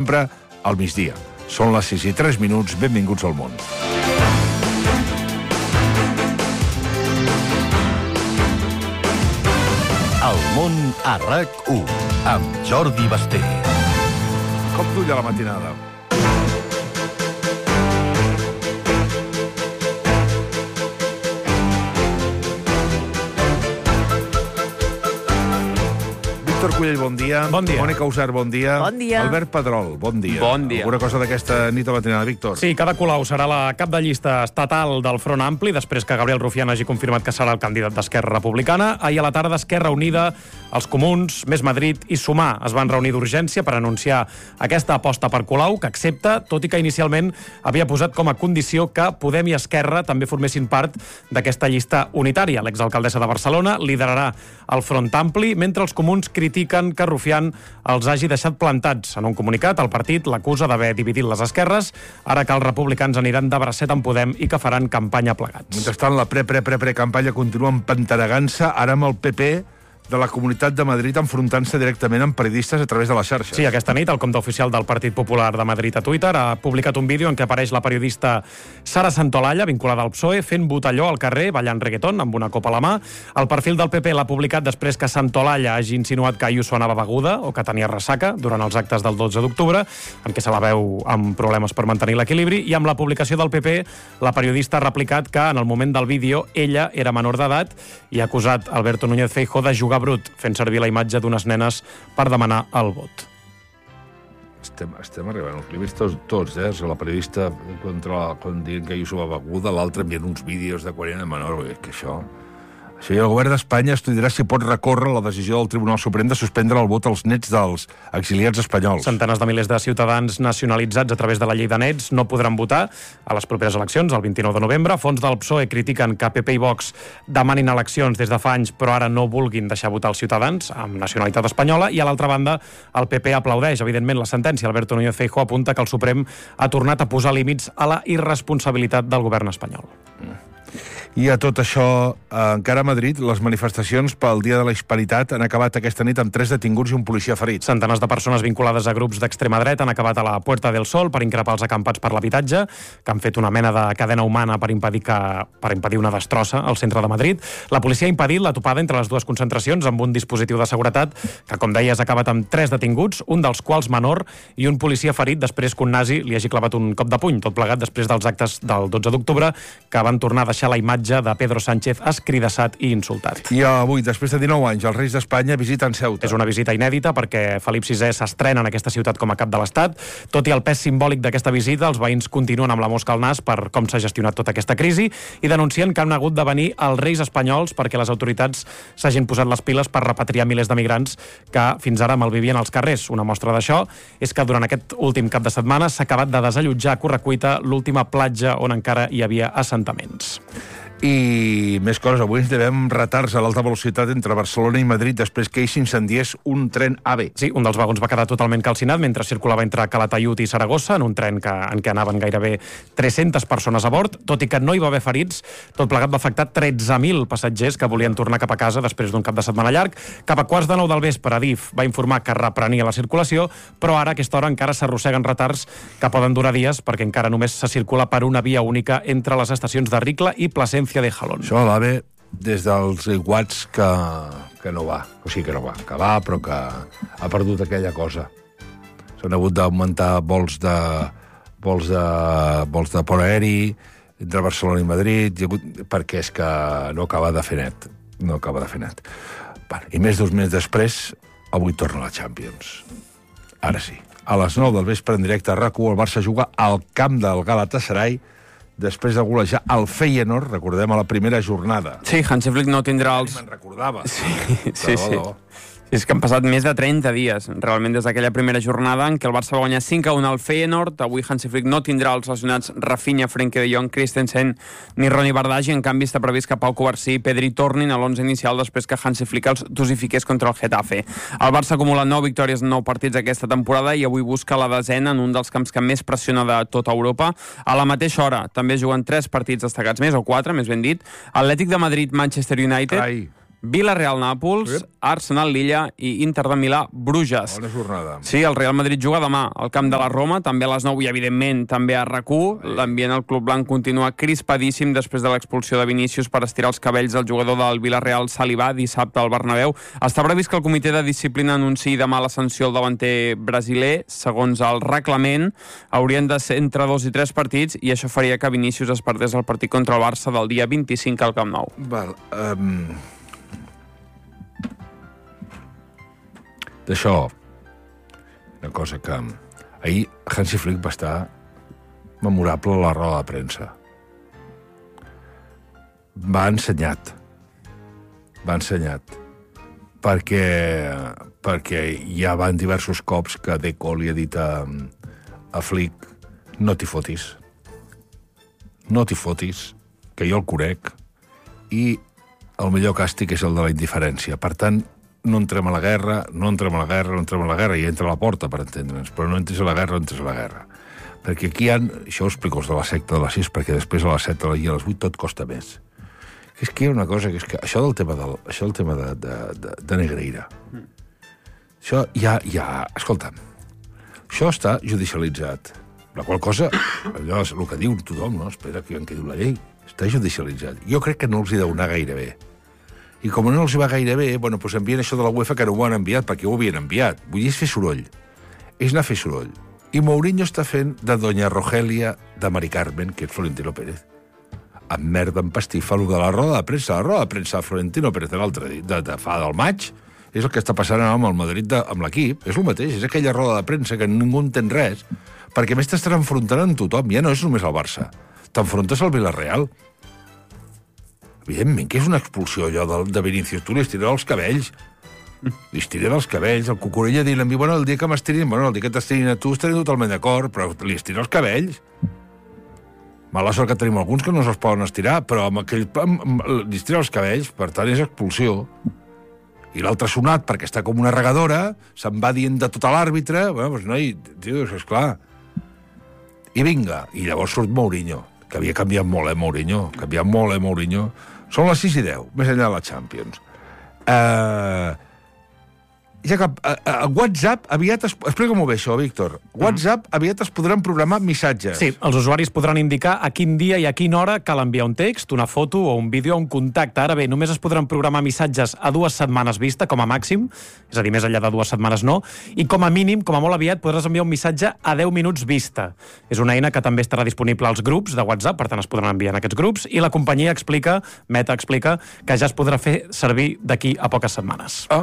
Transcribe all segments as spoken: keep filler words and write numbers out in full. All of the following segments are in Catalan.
sempre al migdia. Són les sis i tres minuts, benvinguts al món. El món a RAC u, amb Jordi Basté. Com duia la matinada? Víctor Cullell, bon dia. Bon dia. Mònica Usar, bon dia. Bon dia. Albert Pedrol, bon dia. Bon dia. Alguna cosa d'aquesta nit a matinada, Víctor? Sí, Ada Colau serà la cap de llista estatal del Front Ampli, després que Gabriel Rufián hagi confirmat que serà el candidat d'Esquerra Republicana. Ahir a la tarda, Esquerra Unida, els Comuns, Més Madrid i Sumar es van reunir d'urgència per anunciar aquesta aposta per Colau, que accepta, tot i que inicialment havia posat com a condició que Podem i Esquerra també formessin part d'aquesta llista unitària. L'exalcaldessa de Barcelona liderarà el Front Ampli, mentre els Comuns critiquen que Rufián els hagi deixat plantats. En un comunicat, el partit l'acusa d'haver dividit les esquerres, ara que els republicans aniran de bracet amb Podem i que faran campanya plegats. Mentrestant, la pre-pre-pre-pre-campanya continua empantanegant-se, ara amb el P P de la Comunitat de Madrid enfrontant-se directament amb periodistes a través de les xarxes. Sí, aquesta nit el compte oficial del Partit Popular de Madrid a Twitter ha publicat un vídeo en què apareix la periodista Sara Santolalla, vinculada al P S O E, fent botelló al carrer, ballant reggaeton amb una copa a la mà. El perfil del P P l'ha publicat després que Santolalla hagi insinuat que Ayuso anava beguda o que tenia ressaca durant els actes del dotze d'octubre, en què se la veu amb problemes per mantenir l'equilibri, i amb la publicació del P P, la periodista ha replicat que en el moment del vídeo ella era menor d'edat i ha acusat Alberto Núñez Feijóo de jugar brut, fent servir la imatge d'unes nenes per demanar el vot. Estem, estem arribant als límits tots, tots eh? La periodista contra, quan diuen que Ayuso va beguda, l'altre enviant uns vídeos de quan era menor. Que això... Això, el govern d'Espanya estudiarà si pot recórrer la decisió del Tribunal Suprem de suspendre el vot als nets dels exiliats espanyols. Centenars de milers de ciutadans nacionalitzats a través de la llei de nets no podran votar a les properes eleccions, el vint-i-nou de novembre. Fons del P S O E critiquen que P P i Vox demanin eleccions des de fa anys, però ara no vulguin deixar votar els ciutadans amb nacionalitat espanyola. I a l'altra banda, el P P aplaudeix, evidentment, la sentència. Alberto Núñez Feijóo apunta que el Suprem ha tornat a posar límits a la irresponsabilitat del govern espanyol. Mm. I a tot això, eh, encara a Madrid, les manifestacions pel Dia de la Hispanitat han acabat aquesta nit amb tres detinguts i un policia ferit. Centenars de persones vinculades a grups d'extrema dreta han acabat a la Puerta del Sol per increpar els acampats per l'habitatge, que han fet una mena de cadena humana per impedir, que, per impedir una destrossa al centre de Madrid. La policia ha impedit la topada entre les dues concentracions amb un dispositiu de seguretat que, com deies, ha acabat amb tres detinguts, un dels quals menor, i un policia ferit després que un nazi li hagi clavat un cop de puny, tot plegat després dels actes del dotze d'octubre, que van tornar a deixar la imatge de Pedro Sánchez escridassat i insultat. I avui, després de dinou anys, els Reis d'Espanya visiten Ceuta. És una visita inèdita perquè Felip sisè s'estrena en aquesta ciutat com a cap de l'Estat. Tot i el pes simbòlic d'aquesta visita, els veïns continuen amb la mosca al nas per com s'ha gestionat tota aquesta crisi i denuncien que han hagut de venir els Reis espanyols perquè les autoritats s'hagin posat les piles per repatriar milers de migrants que fins ara malvivien als carrers. Una mostra d'això és que durant aquest últim cap de setmana s'ha acabat de desallotjar a correcuita l'última platja on encara hi havia assentaments. I més coses, avui ens devem retards a l'alta velocitat entre Barcelona i Madrid després que hi s'incendiés un tren AVE. Sí, un dels vagons va quedar totalment calcinat mentre circulava entre Calatayud i Saragossa en un tren que, en què anaven gairebé tres-centes persones a bord. Tot i que no hi va haver ferits, tot plegat va afectar tretze mil passatgers que volien tornar cap a casa després d'un cap de setmana llarg. Cap a quarts de nou del vespre, Adif va informar que reprenia la circulació, però ara a aquesta hora encara s'arrosseguen retards que poden durar dies perquè encara només se circula per una via única entre les estacions de Ricla i Plasencia de Jalón. Això l'AVE des dels iguats que, que no va, o sigui que no va, que va però que ha perdut aquella cosa. S'han hagut d'augmentar vols de vols de vols de port aeri entre Barcelona i Madrid i hagut, perquè és que no acaba de fer net, no acaba de fer net. I més dos mesos després, avui torna la Champions. Ara sí. A les nou del vespre en directe a RAC u, el Barça juga al camp del Galatasaray després de golejar el Feyenoord, recordem, a la primera jornada. Sí, Hansi Flick no tindrà els... Me'n recordava. Sí, sí, sí. És que han passat més de trenta dies, realment, des d'aquella primera jornada en què el Barça va guanyar cinc a un al Feyenoord. Avui Hansi Flick no tindrà els lesionats Rafinha, Frenkie de Jong, Christensen ni Ronny Bardghji. En canvi, està previst que Pau Covarsí i Pedri tornin a l'onze inicial després que Hansi Flick els dosifiqués contra el Getafe. El Barça acumula nou victòries en nou partits aquesta temporada i avui busca la desena en un dels camps que més pressiona de tota Europa. A la mateixa hora també juguen tres partits destacats més, o quatre, més ben dit. Atlètic de Madrid, Manchester United... Ai. Villarreal-Nàpols, Sí. Arsenal-Lilla i Inter de Milà-Bruges. Bona jornada. Sí, el Real Madrid juga demà al camp de la Roma, també a les nou i, evidentment, també a RAC u. L'ambient al Club Blanc continua crispadíssim després de l'expulsió de Vinícius per estirar els cabells del jugador del Villarreal, Salivà, dissabte al Bernabéu. Està previst que el comitè de disciplina anunciï demà la sanció al davanter brasiler. Segons el reglament, haurien de ser entre dos i tres partits i això faria que Vinícius es perdés el partit contra el Barça del dia vint-i-cinc al Camp Nou. Val, um... d'això, una cosa que... Ahir Hansi Flick va estar memorable a la roda de premsa. Va ensenyat. Va ensenyat. Perquè, perquè ja van diversos cops que Deco li ha dit a, a Flick no t'hi fotis. No t'hi fotis, que jo el conec, i el millor càstig és el de la indiferència. Per tant, no entrem a la guerra, no entrem a la guerra, no entrem a la guerra, i entra a la porta, per entendre'ns, però no entres a la guerra, no entres a la guerra. Perquè aquí hi ha, això ho explico els de la secta de les sis, perquè després a les set i a les vuit tot costa més. És que hi ha una cosa, que és que això del tema, del, això del tema de, de, de, de Negreira, mm. això ja, ja, escolta'm, això està judicialitzat. La qual cosa, allò és el que diu tothom, no? Espera que, que diu la llei, està judicialitzat. Jo crec que no els hi deu anar gaire bé. I com no els va gaire bé, bueno, doncs envien això de la UEFA que no ho han enviat, perquè ho havien enviat. Vull dir, és fer soroll. És anar a fer soroll. I Mourinho està fent de Doña Rogelia de Mari Carmen, que és Florentino Pérez. Amb merda, amb pastifa, el de la roda de premsa. La roda de premsa de Florentino Pérez de l'altre dia, de, de fa del maig, és el que està passant amb el Madrid, de, amb l'equip. És el mateix, és aquella roda de premsa que ningú entén res, perquè més t'estàs enfrontant amb tothom. Ja no és només el Barça. T'enfrontes al Villarreal. Evidentment que és una expulsió, allò de, de Vinícius. Tu li estiraràs els cabells. Li estiraràs els cabells. El Cucurella dient a mi, bueno, el dia que m'estirin, bueno, el dia que t'estirin a tu estaré totalment d'acord, però li estiraràs els cabells. Mala sort que tenim alguns que no se'ls poden estirar, però amb aquell... Amb, amb, li estirar els cabells, per tant, és expulsió. I l'altre ha sonat perquè està com una regadora, se'n va dient de tot l'àrbitre, bueno, doncs, noi, tio, és clar. I vinga, i llavors surt Mourinho, que havia canviat molt, eh, Mourinho, canviat molt, eh, Mourinho. Són les sis i deu, més enllà de la Champions. Uh, ja que a, a WhatsApp aviat... Es, explica-m'ho bé, això, Víctor. WhatsApp aviat es podran programar missatges. Sí, els usuaris podran indicar a quin dia i a quina hora cal enviar un text, una foto o un vídeo o un contacte. Ara bé, només es podran programar missatges a dues setmanes vista, com a màxim, és a dir, més enllà de dues setmanes no, i com a mínim, com a molt aviat, podràs enviar un missatge a deu minuts vista. És una eina que també estarà disponible als grups de WhatsApp, per tant es podran enviar en aquests grups, i la companyia explica, Meta explica, que ja es podrà fer servir d'aquí a poques setmanes. Ah.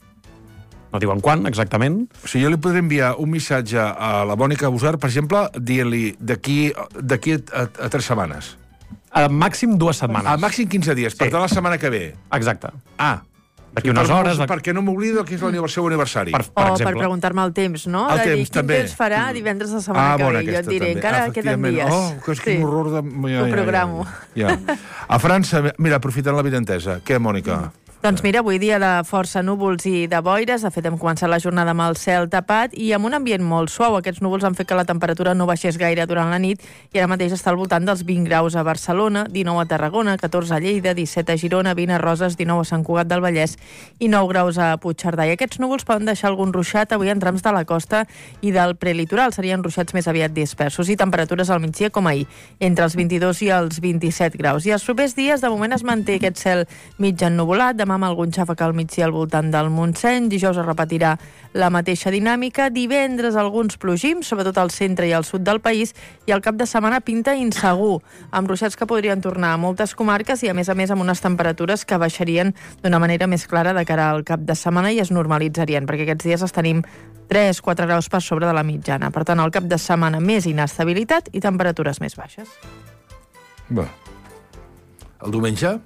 No diuen quan, exactament. O sigui, jo li podré enviar un missatge a la Mònica Busart, per exemple, dient-li d'aquí d'aquí a, a, a tres setmanes. A màxim dues setmanes. A màxim quinze dies, sí. Per tant la setmana que ve. Exacte. Ah. D'aquí unes per, hores... Perquè no m'oblido que és el seu aniversari. Per, per o exemple. per preguntar-me el temps, no? El de dir, temps, quin també. temps farà divendres de setmana ah, que bona, ve. Jo et diré, també. encara queden dies. Oh, que és sí. Quin horror de... Ja, Ho programo. Ja, ja. Ja. A França, mira, aprofitant la videntesa. Què, Mònica? Mm. Doncs mira, avui dia de força núvols i de boires. De fet, hem començat la jornada amb el cel tapat i amb un ambient molt suau. Aquests núvols han fet que la temperatura no baixés gaire durant la nit i ara mateix està al voltant dels vint graus a Barcelona, dinou a Tarragona, catorze a Lleida, disset a Girona, vint a Roses, dinou a Sant Cugat del Vallès i nou graus a Puigcerdà. I aquests núvols poden deixar algun ruixat avui en trams de la costa i del prelitoral. Serien ruixats més aviat dispersos i temperatures al migdia com ahir, entre els vint-i-dos i els vint-i-set graus. I els propers dies, de moment, es manté aquest cel mig ennuvolat. Demà amb algun xàfec al migdia al voltant del Montseny. Dijous es repetirà la mateixa dinàmica. Divendres alguns plogims, sobretot al centre i al sud del país, i el cap de setmana pinta insegur, amb ruixats que podrien tornar a moltes comarques i, a més a més, amb unes temperatures que baixarien d'una manera més clara de cara al cap de setmana i es normalitzarien, perquè aquests dies es tenim tres a quatre graus per sobre de la mitjana. Per tant, al cap de setmana més inestabilitat i temperatures més baixes. Bé. El diumenge?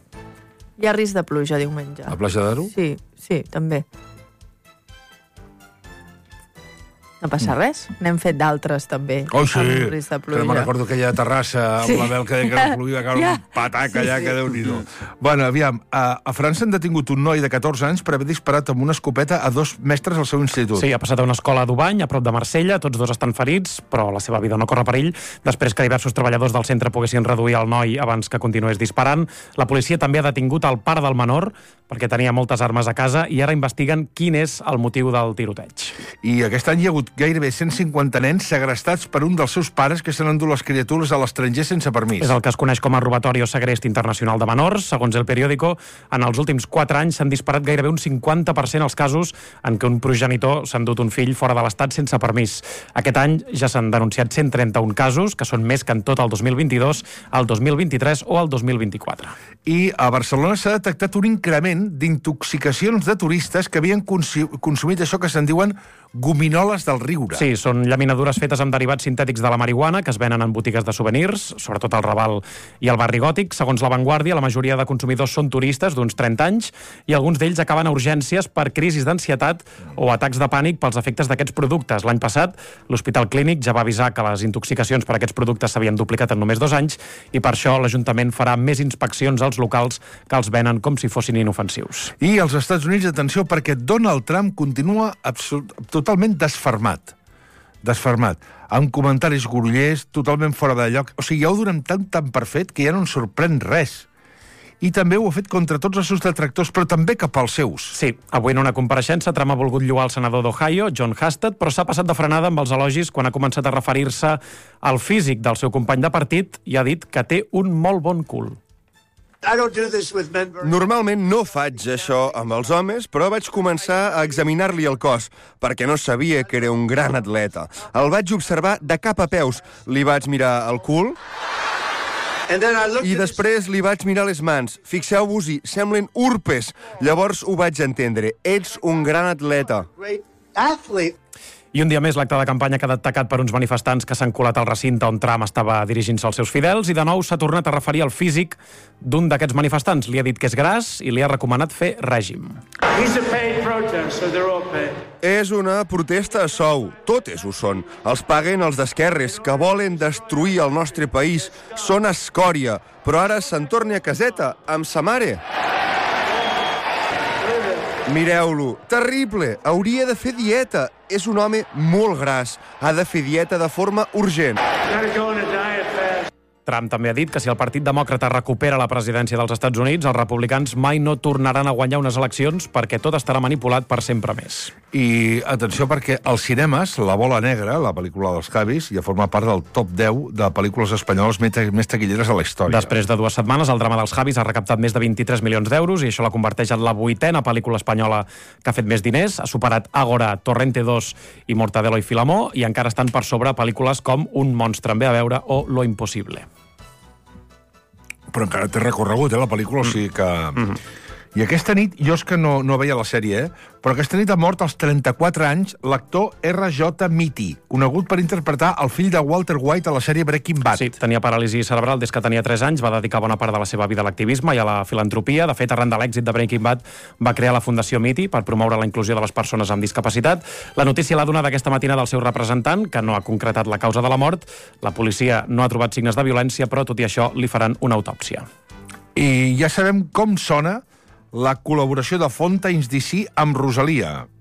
Hi ha risc de pluja diumenge. A Platja d'Aro? Sí, sí, també. No passa res. N'hem fet d'altres, també. Oh, sí. Amb risc de Que me'n pluja. recordo aquella terrassa amb Sí. la Bel que deia que no plovia, que era Ja. un patac allà, Sí, sí. que Déu-n'hi-do. Bueno, aviam, a, a França han detingut un noi de catorze anys per haver disparat amb una escopeta a dos mestres al seu institut. Sí, ha passat a una escola a Dubany, a prop de Marsella. Tots dos estan ferits, però la seva vida no corre perill. Després que diversos treballadors del centre poguessin reduir el noi abans que continués disparant, la policia també ha detingut el pare del menor perquè tenia moltes armes a casa i ara investiguen quin és el motiu del tiroteig. I aquest any hi ha hagut gairebé cent cinquanta nens segrestats per un dels seus pares que se n'han endut les criatures a l'estranger sense permís. És el que es coneix com a robatori o segrest internacional de menors. Segons El Periódico, en els últims quatre anys s'han disparat gairebé un cinquanta per cent els casos en què un progenitor s'ha endut un fill fora de l'estat sense permís. Aquest any ja s'han denunciat cent trenta-un casos, que són més que en tot el dos mil vint-i-dos, el dos mil vint-i-tres o el dos mil vint-i-quatre. I a Barcelona s'ha detectat un increment d'intoxicacions de turistes que havien consu- consumit això que se'n diuen gominoles del riure. Sí, són llaminadures fetes amb derivats sintètics de la marihuana que es venen en botigues de souvenirs, sobretot al Raval i al barri Gòtic. Segons La Vanguardia, la majoria de consumidors són turistes d'uns trenta anys i alguns d'ells acaben a urgències per crisis d'ansietat o atacs de pànic pels efectes d'aquests productes. L'any passat, l'Hospital Clínic ja va avisar que les intoxicacions per aquests productes s'havien duplicat en només dos anys i per això l'Ajuntament farà més inspeccions als locals que els venen com si fossin inofensius. I als Estats Units, atenció, perquè Donald Trump continua absolut, totalment desfermat. Desfermat. Amb comentaris grollers, totalment fora de lloc. O sigui, ja ho donem tan, tan per fet que ja no ens sorprèn res. I també ho ha fet contra tots els seus detractors, però també cap als seus. Sí, avui en una compareixença Trump ha volgut lloar el senador d'Ohio, John Hastert, però s'ha passat de frenada amb els elogis quan ha començat a referir-se al físic del seu company de partit i ha dit que té un molt bon cul. Normalment no faig això amb els homes, però vaig començar a examinar-li el cos, perquè no sabia que era un gran atleta. El vaig observar de cap a peus. Li vaig mirar el cul i després li vaig mirar les mans. Fixeu-vos-hi, semblen urpes. Llavors ho vaig entendre. Ets un gran atleta. I un dia més l'acte de campanya ha quedat tacat per uns manifestants que s'han colat al recinte on Trump estava dirigint-se als seus fidels i de nou s'ha tornat a referir al físic d'un d'aquests manifestants. Li ha dit que és gras i li ha recomanat fer règim. És una protesta a sou. Totes ho són. Els paguen els d'esquerres, que volen destruir el nostre país. Són escòria, però ara se'n torni a caseta, amb sa mare. Mireu-lo, terrible, hauria de fer dieta. És un home molt gras, ha de fer dieta de forma urgent. Trump també ha dit que si el Partit Demòcrata recupera la presidència dels Estats Units, els republicans mai no tornaran a guanyar unes eleccions perquè tot estarà manipulat per sempre més. I atenció perquè als cinemes La bola negra, la pel·lícula dels Javis, ja forma part del top deu de pel·lícules espanyoles més taquilleres a la història. Després de dues setmanes, el drama dels Javis ha recaptat més de vint-i-tres milions d'euros i això la converteix en la vuitena pel·lícula espanyola que ha fet més diners. Ha superat Ágora, Torrente dos i Mortadelo i Filamó i encara estan per sobre pel·lícules com Un monstre en ve a veure o Lo impossible. Però encara té recorregut, eh, la pel·lícula, o sigui que... Mm-hmm. I aquesta nit, jo és que no, no veia la sèrie, eh, però aquesta nit ha mort als trenta-quatre anys l'actor erre jota Mitty, conegut per interpretar el fill de Walter White a la sèrie Breaking Bad. Sí, tenia paràlisi cerebral des que tenia tres anys, va dedicar bona part de la seva vida a l'activisme i a la filantropia. De fet, arran de l'èxit de Breaking Bad, va crear la Fundació Mitty per promoure la inclusió de les persones amb discapacitat. La notícia l'ha donat aquesta matina del seu representant, que no ha concretat la causa de la mort. La policia no ha trobat signes de violència, però tot i això li faran una autòpsia. I ja sabem com sona la col·laboració de Fontaines D C amb Rosalia.